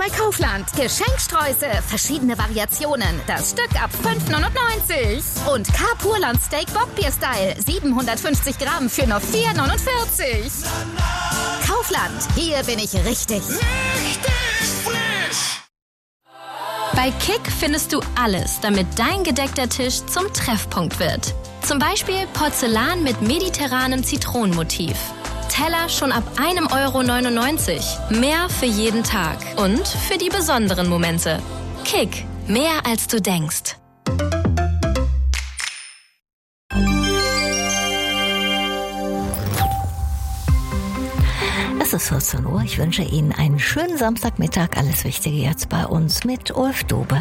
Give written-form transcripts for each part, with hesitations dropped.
bei Kaufland. Geschenksträuße, verschiedene Variationen. Das Stück ab 5,99. Und K-Purland Steak Bockbier-Style. 750 Gramm für nur 4,49. Kaufland, hier bin ich richtig. Richtig frisch! Bei Kick findest du alles, damit dein gedeckter Tisch zum Treffpunkt wird. Zum Beispiel Porzellan mit mediterranem Zitronenmotiv. Teller schon ab 1,99 €. Mehr für jeden Tag und für die besonderen Momente. Kick, mehr als du denkst. Es ist 14 Uhr. Ich wünsche Ihnen einen schönen Samstagmittag. Alles Wichtige jetzt bei uns mit Ulf Dube.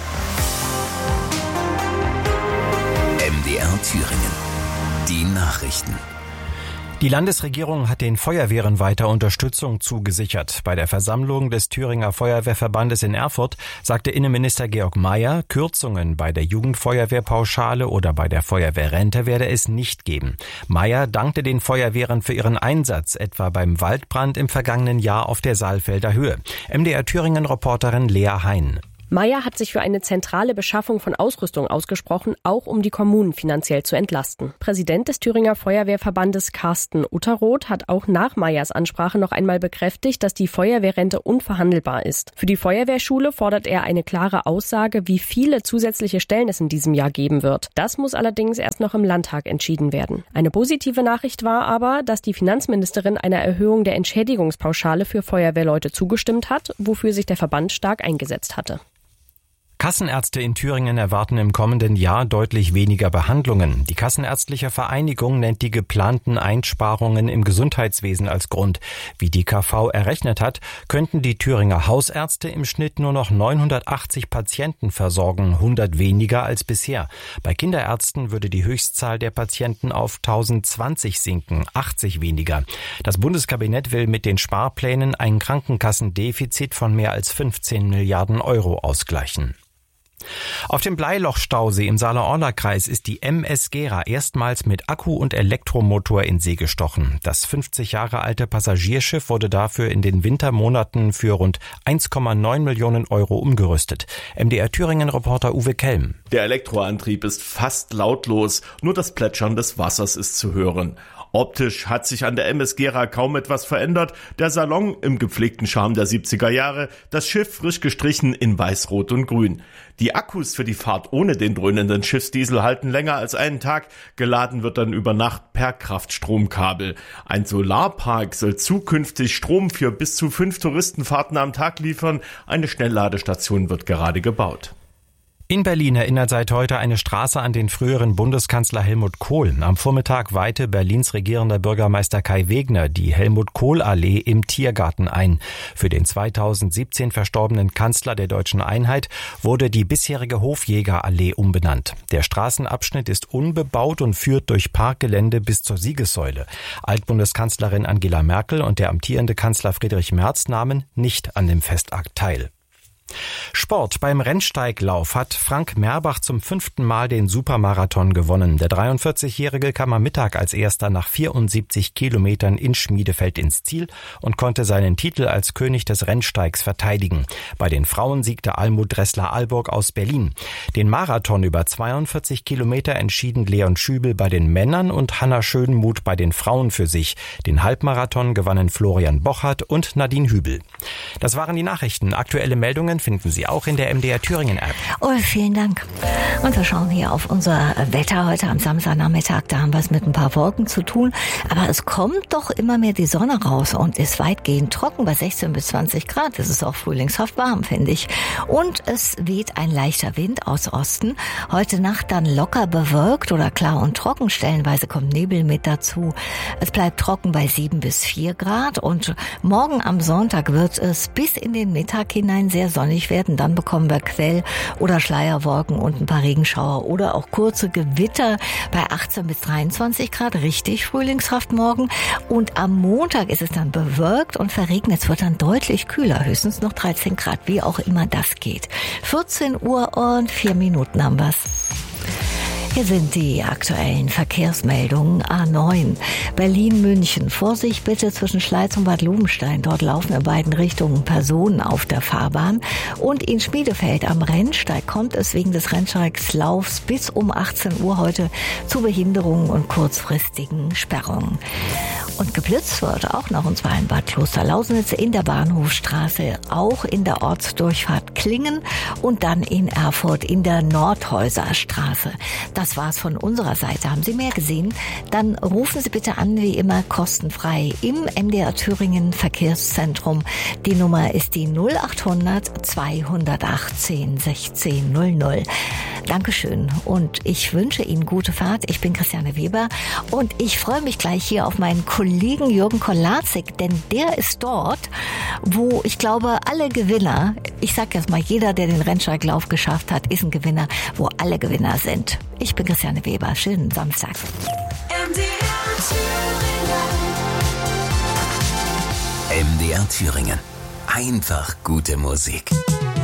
MDR Thüringen. Die Nachrichten. Die Landesregierung hat den Feuerwehren weiter Unterstützung zugesichert. Bei der Versammlung des Thüringer Feuerwehrverbandes in Erfurt sagte Innenminister Georg Mayer, Kürzungen bei der Jugendfeuerwehrpauschale oder bei der Feuerwehrrente werde es nicht geben. Mayer dankte den Feuerwehren für ihren Einsatz, etwa beim Waldbrand im vergangenen Jahr auf der Saalfelder Höhe. MDR Thüringen-Reporterin Lea Hein. Mayer hat sich für eine zentrale Beschaffung von Ausrüstung ausgesprochen, auch um die Kommunen finanziell zu entlasten. Präsident des Thüringer Feuerwehrverbandes Carsten Utterroth hat auch nach Mayers Ansprache noch einmal bekräftigt, dass die Feuerwehrrente unverhandelbar ist. Für die Feuerwehrschule fordert er eine klare Aussage, wie viele zusätzliche Stellen es in diesem Jahr geben wird. Das muss allerdings erst noch im Landtag entschieden werden. Eine positive Nachricht war aber, dass die Finanzministerin einer Erhöhung der Entschädigungspauschale für Feuerwehrleute zugestimmt hat, wofür sich der Verband stark eingesetzt hatte. Kassenärzte in Thüringen erwarten im kommenden Jahr deutlich weniger Behandlungen. Die Kassenärztliche Vereinigung nennt die geplanten Einsparungen im Gesundheitswesen als Grund. Wie die KV errechnet hat, könnten die Thüringer Hausärzte im Schnitt nur noch 980 Patienten versorgen, 100 weniger als bisher. Bei Kinderärzten würde die Höchstzahl der Patienten auf 1020 sinken, 80 weniger. Das Bundeskabinett will mit den Sparplänen ein Krankenkassendefizit von mehr als 15 Milliarden € ausgleichen. Auf dem Bleilochstausee im Saale-Orla-Kreis ist die MS Gera erstmals mit Akku- und Elektromotor in See gestochen. Das 50 Jahre alte Passagierschiff wurde dafür in den Wintermonaten für rund 1,9 Millionen € umgerüstet. MDR Thüringen-Reporter Uwe Kelm. Der Elektroantrieb ist fast lautlos, nur das Plätschern des Wassers ist zu hören. Optisch hat sich an der MS Gera kaum etwas verändert. Der Salon im gepflegten Charme der 70er Jahre, das Schiff frisch gestrichen in Weiß, Rot und Grün. Die Akkus für die Fahrt ohne den dröhnenden Schiffsdiesel halten länger als einen Tag. Geladen wird dann über Nacht per Kraftstromkabel. Ein Solarpark soll zukünftig Strom für bis zu 5 Touristenfahrten am Tag liefern. Eine Schnellladestation wird gerade gebaut. In Berlin erinnert seit heute eine Straße an den früheren Bundeskanzler Helmut Kohl. Am Vormittag weihte Berlins regierender Bürgermeister Kai Wegner die Helmut-Kohl-Allee im Tiergarten ein. Für den 2017 verstorbenen Kanzler der Deutschen Einheit wurde die bisherige Hofjägerallee umbenannt. Der Straßenabschnitt ist unbebaut und führt durch Parkgelände bis zur Siegessäule. Altbundeskanzlerin Angela Merkel und der amtierende Kanzler Friedrich Merz nahmen nicht an dem Festakt teil. Sport. Beim Rennsteiglauf hat Frank Merbach zum 5. Mal den Supermarathon gewonnen. Der 43-Jährige kam am Mittag als Erster nach 74 Kilometern in Schmiedefeld ins Ziel und konnte seinen Titel als König des Rennsteigs verteidigen. Bei den Frauen siegte Almut Dressler-Alburg aus Berlin. Den Marathon über 42 Kilometer entschieden Leon Schübel bei den Männern und Hanna Schönmuth bei den Frauen für sich. Den Halbmarathon gewannen Florian Bochert und Nadine Hübel. Das waren die Nachrichten. Aktuelle Meldungen finden Sie auch in der MDR Thüringen App. Oh, vielen Dank. Und wir schauen hier auf unser Wetter heute am Samstagnachmittag. Da haben wir es mit ein paar Wolken zu tun. Aber es kommt doch immer mehr die Sonne raus und ist weitgehend trocken bei 16 bis 20 Grad. Es ist auch frühlingshaft warm, finde ich. Und es weht ein leichter Wind aus Osten. Heute Nacht dann locker bewölkt oder klar und trocken. Stellenweise kommt Nebel mit dazu. Es bleibt trocken bei 7 bis 4 Grad. Und morgen am Sonntag wird es bis in den Mittag hinein sehr sonnig werden. Dann bekommen wir Quell- oder Schleierwolken und ein paar Regenschauer oder auch kurze Gewitter bei 18 bis 23 Grad. Richtig frühlingshaft morgen. Und am Montag ist es dann bewölkt und verregnet. Es wird dann deutlich kühler. Höchstens noch 13 Grad, wie auch immer das geht. 14 Uhr und 4 Minuten haben wir's. Hier sind die aktuellen Verkehrsmeldungen. A9 Berlin-München. Vorsicht bitte zwischen Schleiz und Bad Lobenstein. Dort laufen in beiden Richtungen Personen auf der Fahrbahn. Und in Schmiedefeld am Rennsteig kommt es wegen des Rennsteigslaufs bis um 18 Uhr heute zu Behinderungen und kurzfristigen Sperrungen. Und geblitzt wird auch noch, und zwar in Bad Klosterlausnitz in der Bahnhofstraße, auch in der Ortsdurchfahrt Klingen und dann in Erfurt in der Nordhäuserstraße. Das war's von unserer Seite. Haben Sie mehr gesehen? Dann rufen Sie bitte an, wie immer kostenfrei im MDR Thüringen Verkehrszentrum. Die Nummer ist die 0800 218 1600. Dankeschön und ich wünsche Ihnen gute Fahrt. Ich bin Christiane Weber und ich freue mich gleich hier auf meinen Kollegen Jürgen Kolazik, denn der ist dort, wo ich glaube, alle Gewinner, ich sag jetzt mal, jeder, der den Rennsteiglauf geschafft hat, ist ein Gewinner, wo alle Gewinner sind. Ich bin Christiane Weber. Schönen Samstag. MDR Thüringen. Einfach gute Musik.